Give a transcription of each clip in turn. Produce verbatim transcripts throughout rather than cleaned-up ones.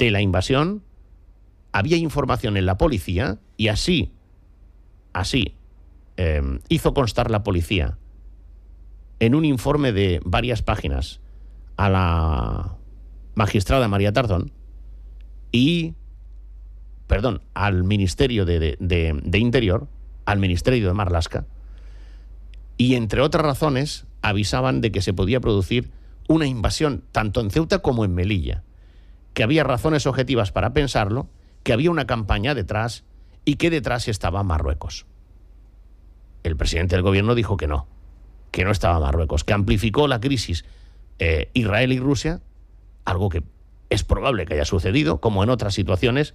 de la invasión, había información en la policía y así, así, eh, hizo constar la policía en un informe de varias páginas a la magistrada María Tardón y, perdón, al Ministerio de, de, de, de Interior, al Ministerio de Marlaska, y entre otras razones avisaban de que se podía producir una invasión tanto en Ceuta como en Melilla, que había razones objetivas para pensarlo, que había una campaña detrás y que detrás estaba Marruecos. El presidente del gobierno dijo que no, que no estaba Marruecos, que amplificó la crisis eh, Israel y Rusia, algo que es probable que haya sucedido, como en otras situaciones.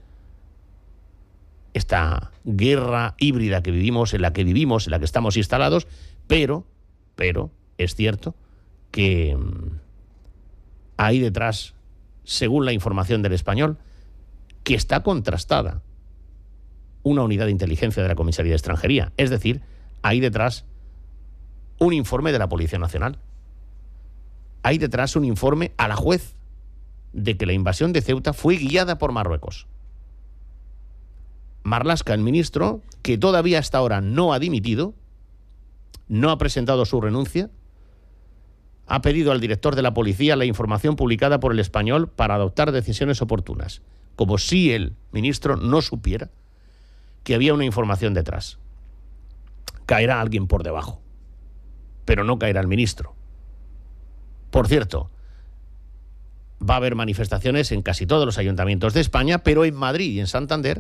Esta guerra híbrida que vivimos, en la que vivimos, en la que estamos instalados, pero, pero es cierto que mmm, hay detrás, según la información del Español, que está contrastada, una unidad de inteligencia de la Comisaría de Extranjería. Es decir, hay detrás un informe de la Policía Nacional. Hay detrás un informe a la juez de que la invasión de Ceuta fue guiada por Marruecos. Marlaska, el ministro, que todavía hasta ahora no ha dimitido, no ha presentado su renuncia, ha pedido al director de la policía la información publicada por El Español para adoptar decisiones oportunas, como si el ministro no supiera que había una información detrás. Caerá alguien por debajo, pero no caerá el ministro. Por cierto, va a haber manifestaciones en casi todos los ayuntamientos de España, pero en Madrid y en Santander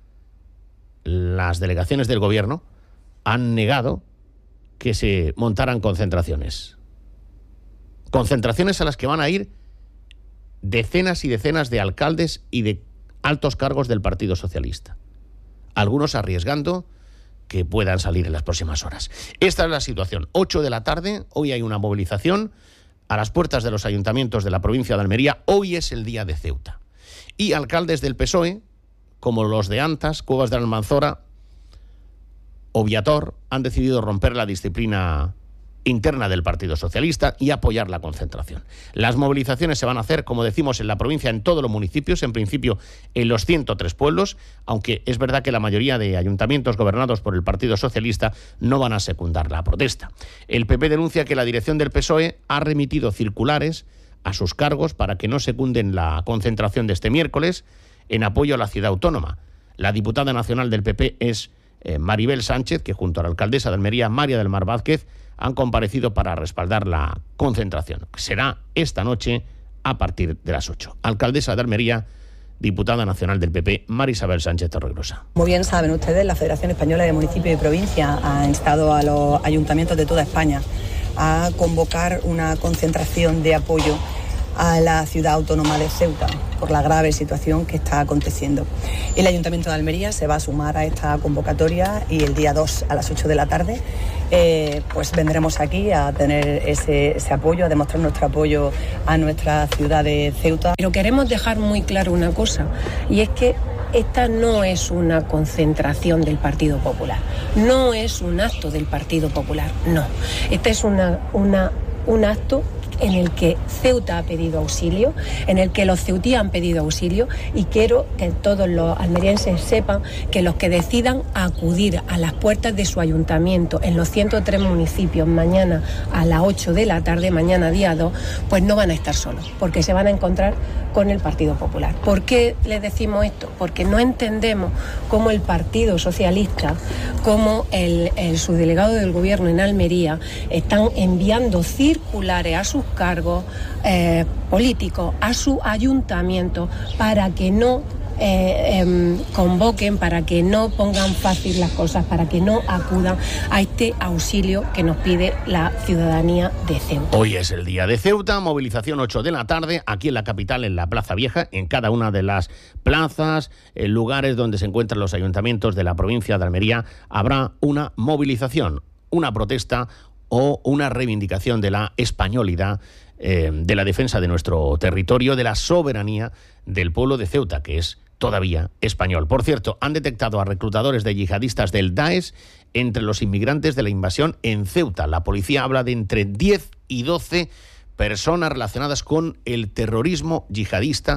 las delegaciones del gobierno han negado que se montaran concentraciones. Concentraciones a las que van a ir decenas y decenas de alcaldes y de altos cargos del Partido Socialista. Algunos arriesgando que puedan salir en las próximas horas. Esta es la situación. ocho de la tarde, hoy hay una movilización a las puertas de los ayuntamientos de la provincia de Almería. Hoy es el día de Ceuta. Y alcaldes del P S O E, como los de Antas, Cuevas de Almanzora o Viator, han decidido romper la disciplina interna del Partido Socialista y apoyar la concentración. Las movilizaciones se van a hacer, como decimos, en la provincia, en todos los municipios, en principio en los ciento tres pueblos, aunque es verdad que la mayoría de ayuntamientos gobernados por el Partido Socialista no van a secundar la protesta. El P P denuncia que la dirección del P S O E ha remitido circulares a sus cargos para que no secunden la concentración de este miércoles en apoyo a la ciudad autónoma. La diputada nacional del P P es eh, Maribel Sánchez, que junto a la alcaldesa de Almería, María del Mar Vázquez, han comparecido para respaldar la concentración. Será esta noche a partir de las ocho. Alcaldesa de Almería, diputada nacional del P P, María Isabel Sánchez Torregrosa. Como bien saben ustedes, la Federación Española de Municipios y Provincias ha instado a los ayuntamientos de toda España a convocar una concentración de apoyo a la ciudad autónoma de Ceuta por la grave situación que está aconteciendo. El Ayuntamiento de Almería se va a sumar a esta convocatoria y el día dos a las ocho de la tarde eh, pues vendremos aquí a tener ese, ese apoyo, a demostrar nuestro apoyo a nuestra ciudad de Ceuta. Pero queremos dejar muy claro una cosa, y es que esta no es una concentración del Partido Popular, no es un acto del Partido Popular, no. Este es una, una, un acto en el que Ceuta ha pedido auxilio, en el que los ceutíes han pedido auxilio, y quiero que todos los almerienses sepan que los que decidan acudir a las puertas de su ayuntamiento en los ciento tres municipios mañana a las ocho de la tarde, mañana día dos, pues no van a estar solos, porque se van a encontrar con el Partido Popular. ¿Por qué les decimos esto? Porque no entendemos cómo el Partido Socialista, como el, el subdelegado del Gobierno en Almería, están enviando circulares a sus cargos eh, políticos, a su ayuntamiento, para que no eh, eh, convoquen, para que no pongan fácil las cosas, para que no acudan a este auxilio que nos pide la ciudadanía de Ceuta. Hoy es el día de Ceuta, movilización ocho de la tarde, aquí en la capital, en la Plaza Vieja, en cada una de las plazas, en lugares donde se encuentran los ayuntamientos de la provincia de Almería, habrá una movilización, una protesta o una reivindicación de la españolidad, eh, de la defensa de nuestro territorio, de la soberanía del pueblo de Ceuta, que es todavía español. Por cierto, han detectado a reclutadores de yihadistas del Daesh entre los inmigrantes de la invasión en Ceuta. La policía habla de entre diez y doce personas relacionadas con el terrorismo yihadista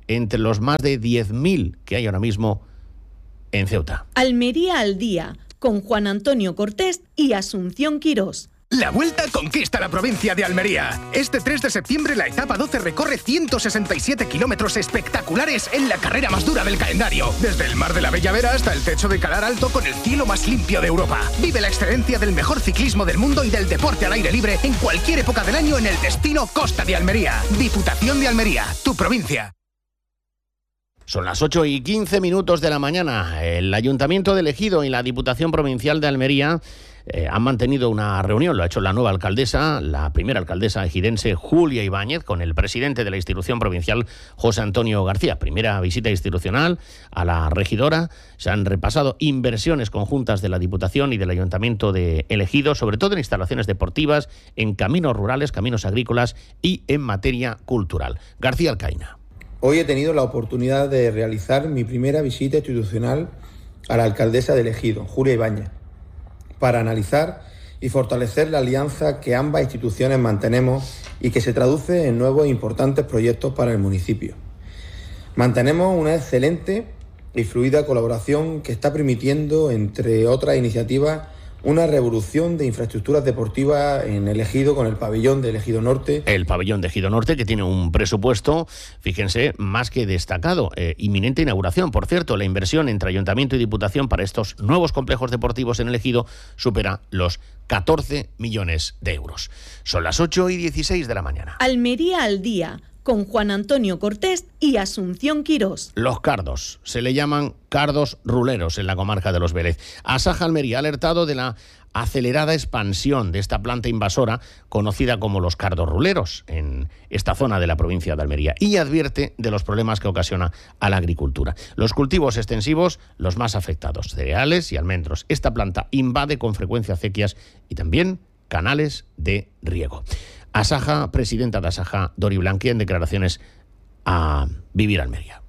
entre los más de diez mil que hay ahora mismo en Ceuta. Almería al día, con Juan Antonio Cortés y Asunción Quirós. La Vuelta conquista la provincia de Almería. Este tres de septiembre la etapa doce recorre ciento sesenta y siete kilómetros espectaculares en la carrera más dura del calendario. Desde el Mar de la Bella Vera hasta el techo de Calar Alto con el cielo más limpio de Europa. Vive la excelencia del mejor ciclismo del mundo y del deporte al aire libre en cualquier época del año en el destino Costa de Almería. Diputación de Almería, tu provincia. Son las ocho y quince minutos de la mañana. El Ayuntamiento de Ejido y la Diputación Provincial de Almería eh, han mantenido una reunión. Lo ha hecho la nueva alcaldesa, la primera alcaldesa ejidense, Julia Ibáñez, con el presidente de la institución provincial, José Antonio García. Primera visita institucional a la regidora. Se han repasado inversiones conjuntas de la Diputación y del Ayuntamiento de Ejido, sobre todo en instalaciones deportivas, en caminos rurales, caminos agrícolas y en materia cultural. García Alcaina. Hoy he tenido la oportunidad de realizar mi primera visita institucional a la alcaldesa de Ejido, Julia Ibáñez, para analizar y fortalecer la alianza que ambas instituciones mantenemos y que se traduce en nuevos e importantes proyectos para el municipio. Mantenemos una excelente y fluida colaboración que está permitiendo, entre otras iniciativas, una revolución de infraestructuras deportivas en el Ejido con el pabellón de Ejido Norte. El pabellón de Ejido Norte, que tiene un presupuesto, fíjense, más que destacado. Eh, inminente inauguración, por cierto. La inversión entre Ayuntamiento y Diputación para estos nuevos complejos deportivos en el Ejido supera los catorce millones de euros. Son las ocho y dieciséis de la mañana. Almería al día, con Juan Antonio Cortés y Asunción Quirós. Los cardos, se le llaman cardos ruleros en la comarca de Los Vélez. Asaja Almería ha alertado de la acelerada expansión de esta planta invasora conocida como los cardos ruleros en esta zona de la provincia de Almería y advierte de los problemas que ocasiona a la agricultura. Los cultivos extensivos, los más afectados, cereales y almendros. Esta planta invade con frecuencia acequias y también canales de riego. Asaja, presidenta de Asaja, Dori Blanqui, en declaraciones a Vivir Almería.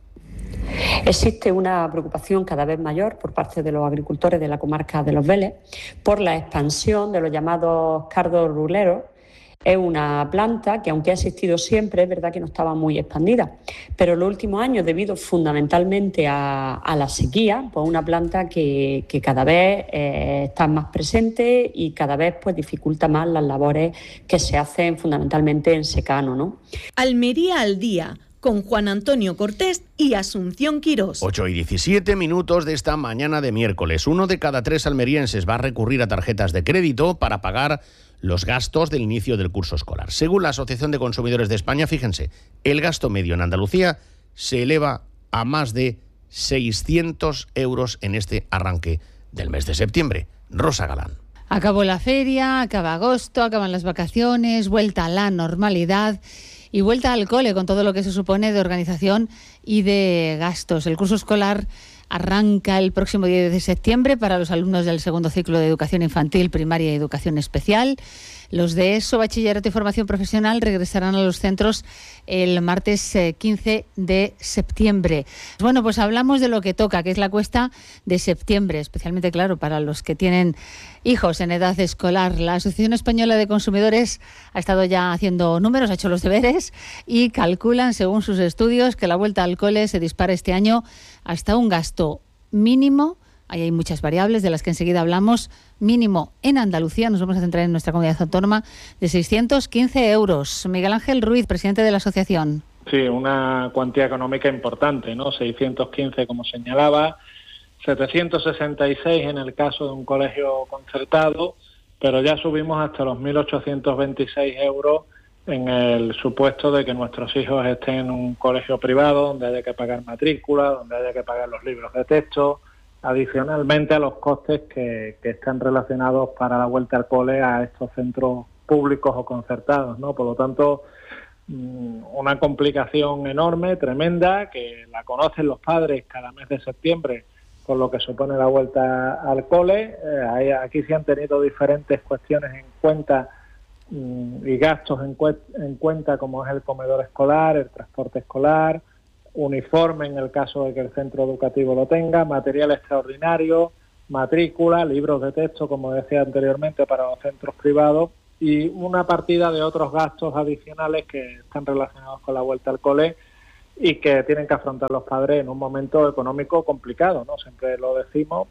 Existe una preocupación cada vez mayor por parte de los agricultores de la comarca de Los Vélez por la expansión de los llamados cardos ruleros. Es una planta que, aunque ha existido siempre, es verdad que no estaba muy expandida, pero en los últimos años, debido fundamentalmente a, a la sequía, pues una planta que, que cada vez eh, está más presente y cada vez pues dificulta más las labores que se hacen fundamentalmente en secano, ¿no? Almería al día, con Juan Antonio Cortés y Asunción Quirós. ocho y diecisiete minutos de esta mañana de miércoles. Uno de cada tres almerienses va a recurrir a tarjetas de crédito para pagar los gastos del inicio del curso escolar. Según la Asociación de Consumidores de España, fíjense, el gasto medio en Andalucía se eleva a más de seiscientos euros en este arranque del mes de septiembre. Rosa Galán. Acabó la feria, acaba agosto, acaban las vacaciones, vuelta a la normalidad y vuelta al cole con todo lo que se supone de organización y de gastos. El curso escolar arranca el próximo diez de septiembre para los alumnos del segundo ciclo de educación infantil, primaria y educación especial. Los de ESO, bachillerato y formación profesional regresarán a los centros el martes quince de septiembre. Bueno, pues hablamos de lo que toca, que es la cuesta de septiembre, especialmente, claro, para los que tienen hijos en edad escolar. La Asociación Española de Consumidores ha estado ya haciendo números, ha hecho los deberes y calculan, según sus estudios, que la vuelta al cole se dispara este año hasta un gasto mínimo. Ahí hay muchas variables de las que enseguida hablamos. Mínimo en Andalucía, nos vamos a centrar en nuestra comunidad autónoma, de seiscientos quince euros. Miguel Ángel Ruiz, presidente de la asociación. Sí, una cuantía económica importante, ¿no? seiscientos quince, como señalaba, setecientos sesenta y seis en el caso de un colegio concertado, pero ya subimos hasta los mil ochocientos veintiséis euros en el supuesto de que nuestros hijos estén en un colegio privado donde haya que pagar matrícula, donde haya que pagar los libros de texto, adicionalmente a los costes que, que están relacionados para la vuelta al cole a estos centros públicos o concertados, ¿no? Por lo tanto, una complicación enorme, tremenda, que la conocen los padres cada mes de septiembre por lo que supone la vuelta al cole. Eh, aquí se han tenido diferentes cuestiones en cuenta mm, y gastos en, cu- en cuenta, como es el comedor escolar, el transporte escolar, uniforme en el caso de que el centro educativo lo tenga, material extraordinario, matrícula, libros de texto, como decía anteriormente, para los centros privados, y una partida de otros gastos adicionales que están relacionados con la vuelta al cole y que tienen que afrontar los padres en un momento económico complicado, ¿no? Siempre lo decimos,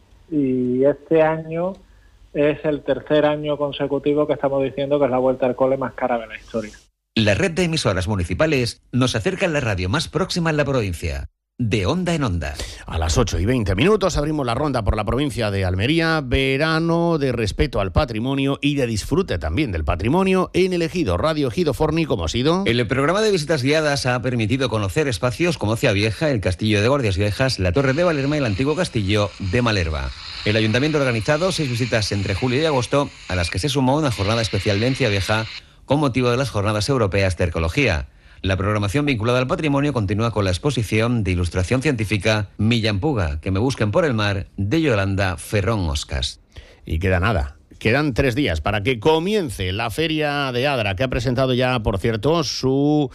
y este año es el tercer año consecutivo que estamos diciendo que es la vuelta al cole más cara de la historia. La red de emisoras municipales nos acerca a la radio más próxima en la provincia. De onda en onda. A las ocho y veinte minutos abrimos la ronda por la provincia de Almería. Verano de respeto al patrimonio y de disfrute también del patrimonio en el Ejido. Radio Ejido Forni, ¿cómo ha sido? El programa de visitas guiadas ha permitido conocer espacios como Cia Vieja, el Castillo de Guardias Viejas, la Torre de Valerma y el antiguo Castillo de Malerba. El Ayuntamiento ha organizado seis visitas entre julio y agosto, a las que se sumó una jornada especial de Cia Vieja con motivo de las Jornadas Europeas de Arqueología. La programación vinculada al patrimonio continúa con la exposición de ilustración científica Millampuga, que me busquen por el mar, de Yolanda Ferrón Oscas. Y queda nada. Quedan tres días para que comience la Feria de Adra, que ha presentado ya, por cierto, su,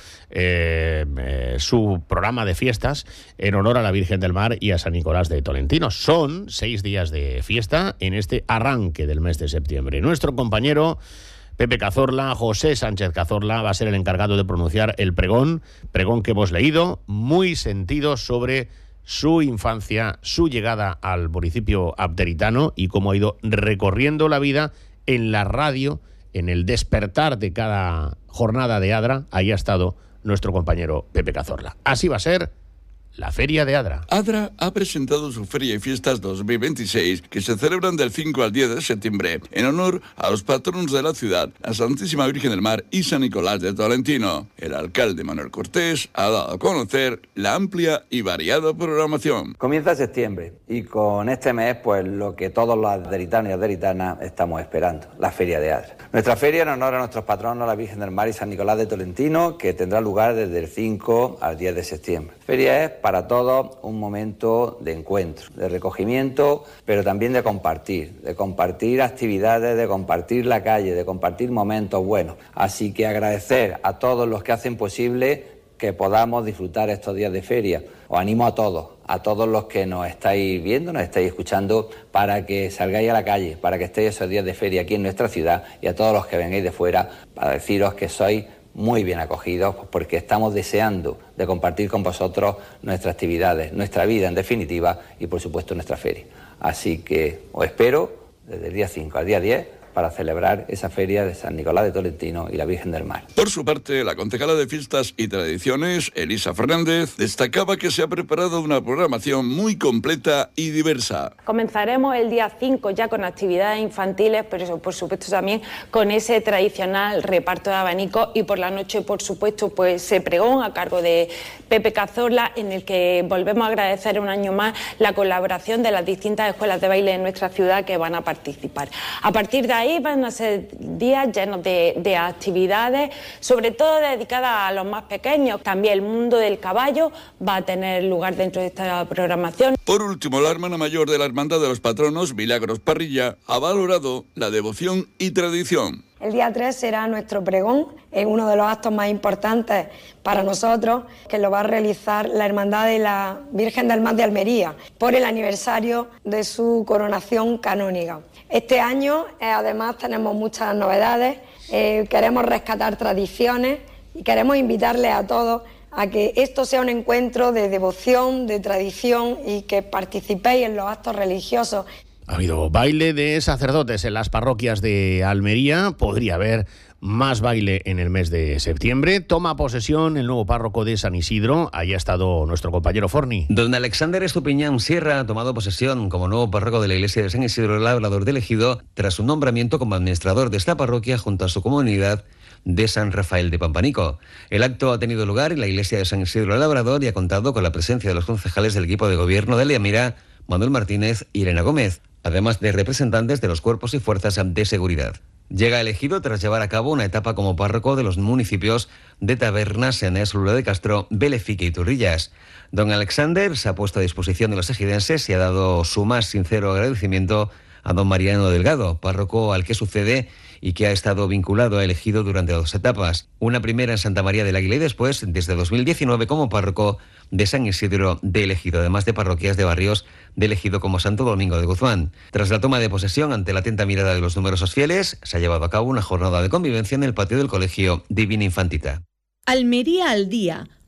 eh, eh, su programa de fiestas en honor a la Virgen del Mar y a San Nicolás de Tolentino. Son seis días de fiesta en este arranque del mes de septiembre. Nuestro compañero Pepe Cazorla, José Sánchez Cazorla, va a ser el encargado de pronunciar el pregón, pregón que hemos leído, muy sentido sobre su infancia, su llegada al municipio abderitano y cómo ha ido recorriendo la vida en la radio, en el despertar de cada jornada de Adra. Ahí ha estado nuestro compañero Pepe Cazorla. Así va a ser la Feria de Adra. Adra ha presentado su Feria y Fiestas dos mil veintiséis, que se celebran del cinco al diez de septiembre, en honor a los patronos de la ciudad, la Santísima Virgen del Mar y San Nicolás de Tolentino. El alcalde Manuel Cortés ha dado a conocer la amplia y variada programación. Comienza septiembre y con este mes, pues lo que todos los adderitanos y adderitanas estamos esperando, la Feria de Adra. Nuestra feria en honor a nuestros patronos, la Virgen del Mar y San Nicolás de Tolentino, que tendrá lugar desde el cinco al diez de septiembre. Feria es para todos un momento de encuentro, de recogimiento, pero también de compartir, de compartir actividades, de compartir la calle, de compartir momentos buenos. Así que agradecer a todos los que hacen posible que podamos disfrutar estos días de feria. Os animo a todos, a todos los que nos estáis viendo, nos estáis escuchando, para que salgáis a la calle, para que estéis esos días de feria aquí en nuestra ciudad, y a todos los que vengáis de fuera, para deciros que sois muy bien acogidos, porque estamos deseando de compartir con vosotros nuestras actividades, nuestra vida en definitiva, y por supuesto nuestra feria. Así que os espero desde el día cinco al día diez para celebrar esa feria de San Nicolás de Tolentino y la Virgen del Mar. Por su parte, la concejala de Fiestas y Tradiciones, Elisa Fernández, destacaba que se ha preparado una programación muy completa y diversa. Comenzaremos el día cinco ya con actividades infantiles, pero por supuesto también con ese tradicional reparto de abanicos, y por la noche, por supuesto, pues ese pregón a cargo de Pepe Cazorla, en el que volvemos a agradecer un año más la colaboración de las distintas escuelas de baile de nuestra ciudad que van a participar. A partir de ahí van a ser días llenos de, de actividades, sobre todo dedicadas a los más pequeños. También el mundo del caballo va a tener lugar dentro de esta programación. Por último, la hermana mayor de la Hermandad de los Patronos, Milagros Parrilla, ha valorado la devoción y tradición. El día tres será nuestro pregón, es uno de los actos más importantes para nosotros, que lo va a realizar la Hermandad de la Virgen del Mar de Almería, por el aniversario de su coronación canónica. Este año, eh, además, tenemos muchas novedades, eh, queremos rescatar tradiciones y queremos invitarles a todos a que esto sea un encuentro de devoción, de tradición, y que participéis en los actos religiosos. Ha habido baile de sacerdotes en las parroquias de Almería. Podría haber más baile en el mes de septiembre. Toma posesión el nuevo párroco de San Isidro. Ahí ha estado nuestro compañero Forni. Don Alexander Estupiñán Sierra ha tomado posesión como nuevo párroco de la iglesia de San Isidro Labrador del Ejido tras su nombramiento como administrador de esta parroquia junto a su comunidad de San Rafael de Pampanico. El acto ha tenido lugar en la iglesia de San Isidro Labrador y ha contado con la presencia de los concejales del equipo de gobierno de Leamira, Manuel Martínez y Elena Gómez, además de representantes de los cuerpos y fuerzas de seguridad. Llega elegido tras llevar a cabo una etapa como párroco de los municipios de Tabernas, Senés, Lula de Castro, Belefique y Turrillas. Don Alexander se ha puesto a disposición de los ejidenses y ha dado su más sincero agradecimiento a don Mariano Delgado, párroco al que sucede y que ha estado vinculado a elegido durante dos etapas. Una primera en Santa María del Águila y después, desde dos mil diecinueve, como párroco de San Isidro de Elegido, además de parroquias de barrios de Elegido como Santo Domingo de Guzmán. Tras la toma de posesión, ante la atenta mirada de los numerosos fieles, se ha llevado a cabo una jornada de convivencia en el patio del Colegio Divina Infantita. Almería al día,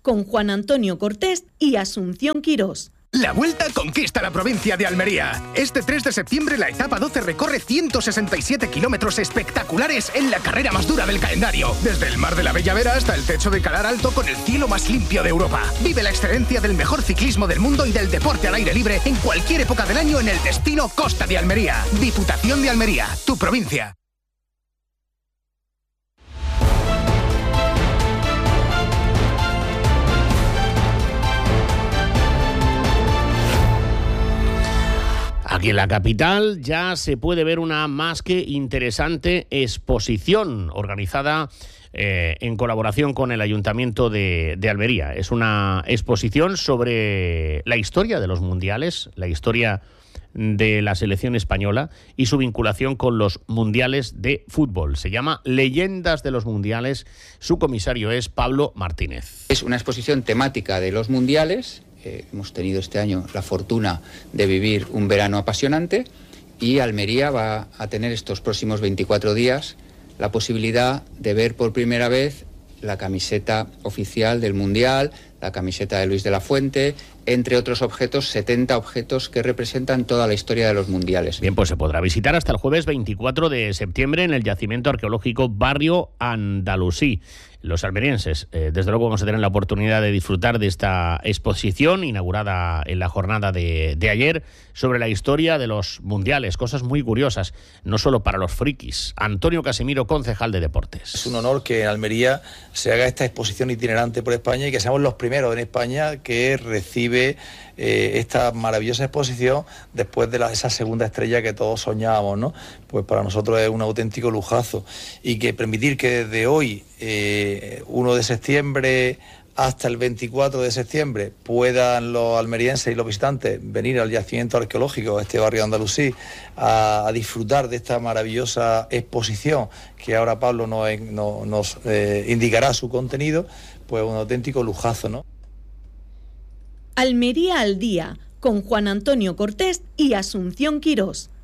con Juan Antonio Cortés y Asunción Quirós. La Vuelta conquista la provincia de Almería. Este tres de septiembre la etapa doce recorre ciento sesenta y siete kilómetros espectaculares en la carrera más dura del calendario. Desde el Mar de la Bella Vera hasta el techo de Calar Alto con el cielo más limpio de Europa. Vive la excelencia del mejor ciclismo del mundo y del deporte al aire libre en cualquier época del año en el destino Costa de Almería. Diputación de Almería, tu provincia. Aquí en la capital ya se puede ver una más que interesante exposición organizada eh, en colaboración con el Ayuntamiento de, de Almería. Es una exposición sobre la historia de los mundiales, la historia de la selección española y su vinculación con los mundiales de fútbol. Se llama Leyendas de los Mundiales. Su comisario es Pablo Martínez. Es una exposición temática de los mundiales. Eh, hemos tenido este año la fortuna de vivir un verano apasionante y Almería va a tener estos próximos veinticuatro días la posibilidad de ver por primera vez la camiseta oficial del Mundial, la camiseta de Luis de la Fuente, entre otros objetos, setenta objetos que representan toda la historia de los mundiales. Bien, pues se podrá visitar hasta el jueves veinticuatro de septiembre en el yacimiento arqueológico Barrio Andalusí. Los almerienses, eh, desde luego, vamos a tener la oportunidad de disfrutar de esta exposición inaugurada en la jornada de, de ayer sobre la historia de los mundiales. Cosas muy curiosas, no solo para los frikis. Antonio Casimiro, concejal de Deportes. Es un honor que en Almería se haga esta exposición itinerante por España y que seamos los primeros en España que recibe eh, esta maravillosa exposición después de la, esa segunda estrella que todos soñábamos, ¿no? Pues para nosotros es un auténtico lujazo. Y que permitir que desde hoy, eh, uno de septiembre hasta el veinticuatro de septiembre, puedan los almerienses y los visitantes venir al yacimiento arqueológico, a este barrio andalusí, a, a disfrutar de esta maravillosa exposición que ahora Pablo nos, nos, nos eh, indicará su contenido, pues un auténtico lujazo, ¿no? Almería al día, con Juan Antonio Cortés y Asunción Quirós.